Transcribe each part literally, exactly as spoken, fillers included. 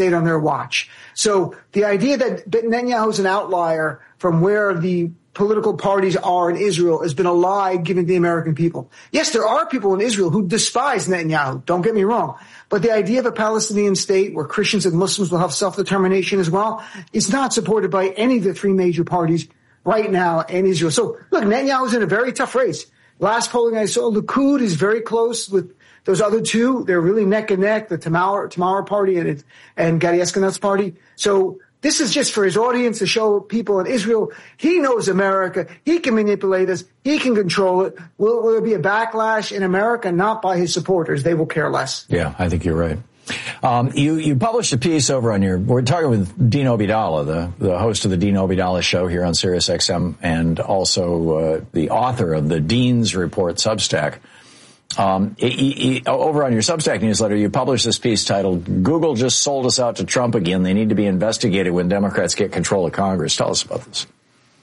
state on their watch. So the idea that Netanyahu is an outlier from where the political parties are in Israel has been a lie given to the American people. Yes, there are people in Israel who despise Netanyahu. Don't get me wrong. But the idea of a Palestinian state where Christians and Muslims will have self-determination as well is not supported by any of the three major parties right now in Israel. So, look, Netanyahu's in a very tough race. Last polling I saw, Likud is very close with those other two. They're really neck and neck, the Tamar, Tamar party and, and Gadi Eskenat's party. So this is just for his audience to show people in Israel he knows America. He can manipulate us. He can control it. Will, will there be a backlash in America? Not by his supporters. They will care less. Yeah, I think you're right. Um, you, you published a piece over on your, we're talking with Dean Obeidallah, the, the host of the Dean Obeidallah show here on Sirius X M, and also uh, the author of the Dean's Report Substack. Um, he, he, over on your Substack newsletter, you published this piece titled, Google just sold us out to Trump again. They need to be investigated when Democrats get control of Congress. Tell us about this.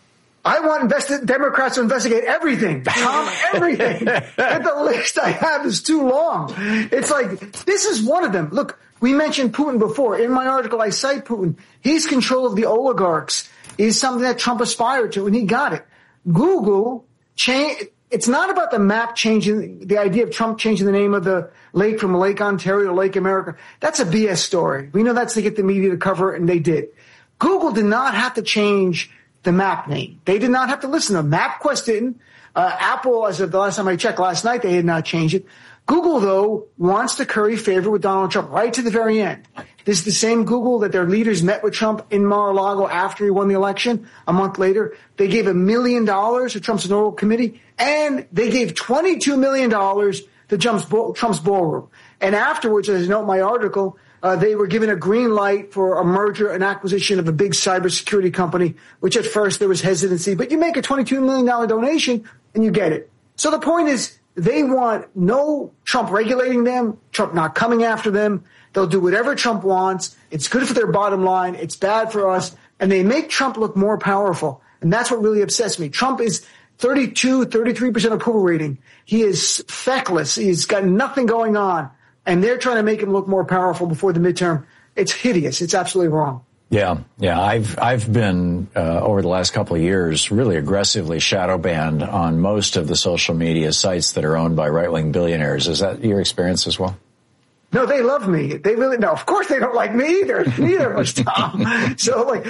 I want investi- Democrats to investigate everything, Tom, everything. And the list I have is too long. It's like, this is one of them. Look, we mentioned Putin before. In my article, I cite Putin. His control of the oligarchs is something that Trump aspired to, and he got it. Google changed. It's not about the map changing, the idea of Trump changing the name of the lake from Lake Ontario to Lake America. That's a B S story. We know that's to get the media to cover it, and they did. Google did not have to change the map name. They did not have to listen to them. MapQuest didn't. Uh, Apple, as of the last time I checked last night, they had not changed it. Google, though, wants to curry favor with Donald Trump right to the very end. This is the same Google that their leaders met with Trump in Mar-a-Lago after he won the election. A month later, they gave a million dollars to Trump's Electoral Committee, and they gave twenty-two million dollars to Trump's, Trump's ballroom. And afterwards, as I note in my article, uh, they were given a green light for a merger and acquisition of a big cybersecurity company, which at first there was hesitancy. But you make a twenty-two million dollars donation, and you get it. So the point is, they want no Trump regulating them, Trump not coming after them. They'll do whatever Trump wants. It's good for their bottom line. It's bad for us. And they make Trump look more powerful. And that's what really upsets me. Trump is thirty-two, thirty-three percent approval rating. He is feckless. He's got nothing going on. And they're trying to make him look more powerful before the midterm. It's hideous. It's absolutely wrong. Yeah, yeah. I've I've been uh, over the last couple of years really aggressively shadow banned on most of the social media sites that are owned by right-wing billionaires. Is that your experience as well? No, they love me. They really, no, of course they don't like me either. Neither of us, Tom. So like,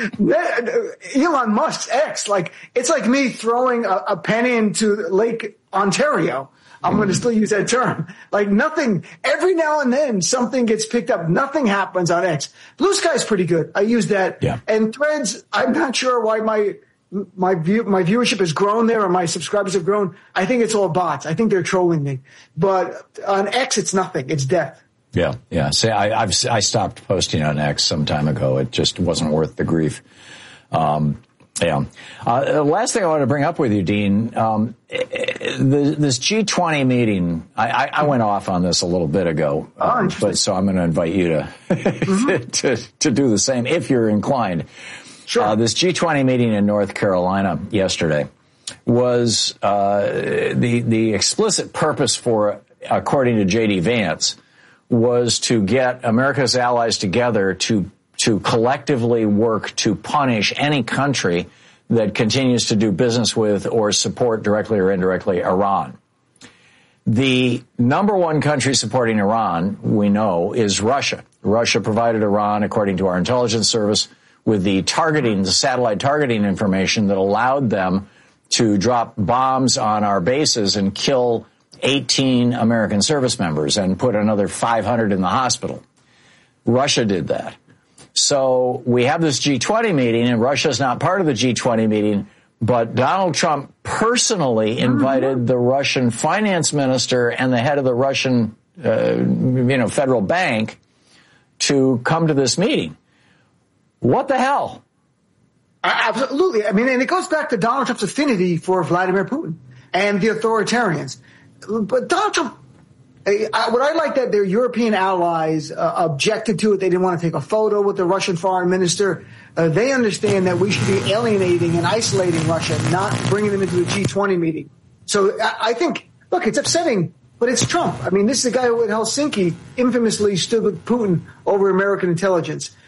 Elon Musk's X, like, it's like me throwing a, a penny into Lake Ontario. I'm going to still use that term. Like nothing, every now and then something gets picked up. Nothing happens on X. Blue Sky's pretty good. I use that. Yeah. And Threads, I'm not sure why my, my view, my viewership has grown there or my subscribers have grown. I think it's all bots. I think they're trolling me. But on X, it's nothing. It's death. Yeah, yeah. See, I, I've I stopped posting on X some time ago. It just wasn't worth the grief. Um, yeah. Uh, the last thing I want to bring up with you, Dean, um, the, this G twenty meeting. I, I, I went off on this a little bit ago, um, oh, but so I'm going to invite you to, mm-hmm. to to do the same if you're inclined. Sure. Uh, this G twenty meeting in North Carolina yesterday was uh, the the explicit purpose for, according to J D Vance, was to get America's allies together to to collectively work to punish any country that continues to do business with or support directly or indirectly Iran. The number one country supporting Iran, we know, is Russia. Russia provided Iran, according to our intelligence service, with the targeting, the satellite targeting information that allowed them to drop bombs on our bases and kill eighteen American service members and put another five hundred in the hospital. Russia did that. So we have this G twenty meeting, and Russia's not part of the G twenty meeting, but Donald Trump personally invited mm-hmm. the Russian finance minister and the head of the Russian, uh, you know, federal bank to come to this meeting. What the hell? Absolutely. I mean, and it goes back to Donald Trump's affinity for Vladimir Putin and the authoritarians. But Donald Trump, what I like that their European allies uh, objected to it. They didn't want to take a photo with the Russian foreign minister. Uh, they understand that we should be alienating and isolating Russia, not bringing them into the G twenty meeting. So I, I think, look, it's upsetting But it's Trump. I mean, this is the guy who in Helsinki infamously stood with Putin over American intelligence.